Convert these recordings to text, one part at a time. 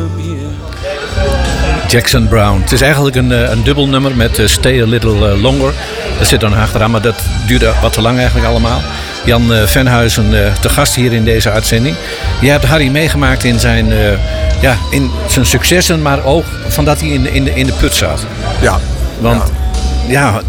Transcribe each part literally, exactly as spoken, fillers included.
Jackson Browne. Het is eigenlijk een, een dubbel nummer met uh, Stay a Little uh, Longer. Dat zit dan achteraan, maar dat duurde wat te lang eigenlijk allemaal. Jan uh, Venhuizen, uh, te gast hier in deze uitzending. Je hebt Harry meegemaakt in zijn, uh, ja, in zijn successen, maar ook van dat hij in, in, de, in de put zat. Ja. Want ja, ja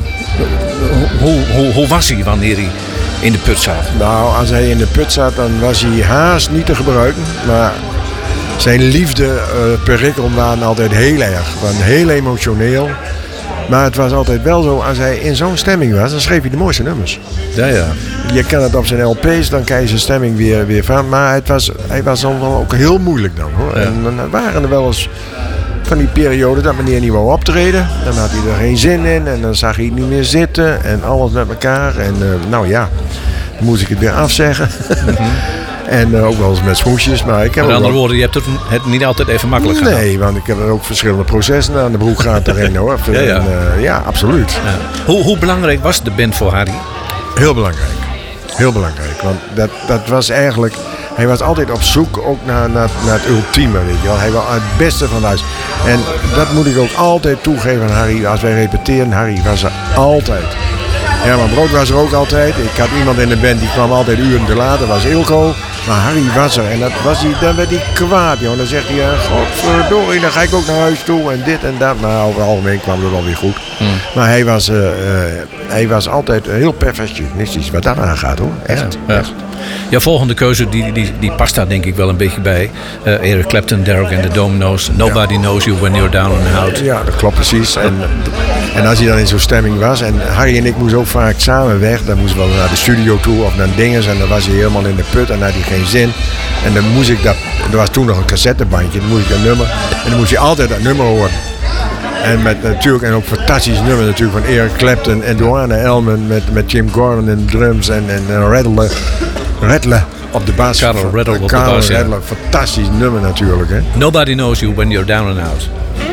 hoe, hoe, hoe was hij wanneer hij in de put zat? Nou, als hij in de put zat, dan was hij haast niet te gebruiken. Maar zijn liefde, uh, perikelen waren altijd heel erg. Waren heel emotioneel. Maar het was altijd wel zo, als hij in zo'n stemming was, dan schreef hij de mooiste nummers. Ja, ja. Je kan het op zijn L P's, dan kan je zijn stemming weer, weer van. Maar het was, hij was dan wel ook heel moeilijk dan, hoor. Ja. En dan waren er wel eens van die periode dat meneer niet wou optreden. Dan had hij er geen zin in en dan zag hij het niet meer zitten en alles met elkaar. En uh, nou ja, dan moest ik het weer afzeggen. Mm-hmm. En uh, ook wel eens met smoesjes. Maar ik heb met andere wel... woorden, je hebt het, het niet altijd even makkelijk gehad. Nee, want ik heb er ook verschillende processen aan de broek gehad daarin, hoor. Ja, ja. En, uh, ja, absoluut. Ja. Hoe, hoe belangrijk was de band voor Harry? Heel belangrijk. Heel belangrijk. Want dat, dat was eigenlijk... Hij was altijd op zoek ook naar, naar, naar het ultieme, weet je wel. Hij was het beste van huis. En dat moet ik ook altijd toegeven aan Harry. Als wij repeteren, Harry was er altijd. Herman Brood was er ook altijd. Ik had iemand in de band die kwam altijd uren te laat. Dat was Ilko. Maar Harry was er. En dat was hij, dan werd hij kwaad. Joh. Dan zegt hij, uh, godverdorie, dan ga ik ook naar huis toe. En dit en dat. Maar over het algemeen kwam het wel weer goed. Mm. Maar hij was, uh, uh, hij was altijd heel perfectionistisch. Wat dat aangaat, hoor. Echt. Ja, ja. Echt. Jouw volgende keuze die, die, die past daar denk ik wel een beetje bij. Uh, Eric Clapton, Derek and the Dominoes. Nobody ja. knows you when you're down and out. Ja, dat klopt precies. En, en als hij dan in zo'n stemming was. En Harry en ik moesten ook vaak samen weg. Dan moesten we naar de studio toe of naar dinges. En dan was hij helemaal in de put en dan had hij geen zin. En dan moest ik dat... Er was toen nog een cassettebandje. Dan moest ik een nummer. En dan moest je altijd dat nummer horen. En met natuurlijk, en ook fantastisch nummer natuurlijk van Eric Clapton en Duane Elman met, met Jim Gordon en drums en, en uh, Rattler, Rattler op de bas. Carl Rattler op de bas, Rattler, fantastisch nummer natuurlijk, hè. Nobody knows you when you're down and out.